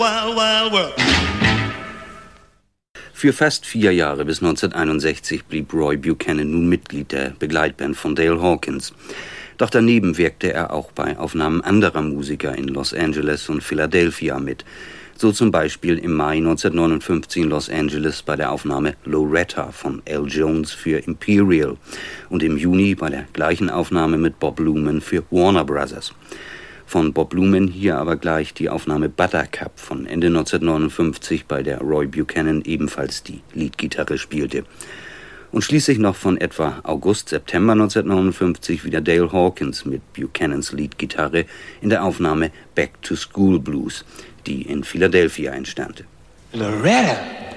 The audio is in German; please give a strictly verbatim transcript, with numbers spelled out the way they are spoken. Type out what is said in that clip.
Wild, wild world. Für fast vier Jahre bis neunzehnhunderteinundsechzig blieb Roy Buchanan nun Mitglied der Begleitband von Dale Hawkins. Doch daneben wirkte er auch bei Aufnahmen anderer Musiker in Los Angeles und Philadelphia mit. So zum Beispiel im Mai neunzehnhundertneunundfünfzig in Los Angeles bei der Aufnahme Loretta von Al Jones für Imperial und im Juni bei der gleichen Aufnahme mit Bob Luman für Warner Brothers. Von Bob Luman hier aber gleich die Aufnahme Buttercup von Ende neunzehnhundertneunundfünfzig, bei der Roy Buchanan ebenfalls die Leadgitarre spielte. Und schließlich noch von etwa August, September neunzehnhundertneunundfünfzig wieder Dale Hawkins mit Buchanans Leadgitarre in der Aufnahme Back to School Blues, die in Philadelphia entstand. Loretta!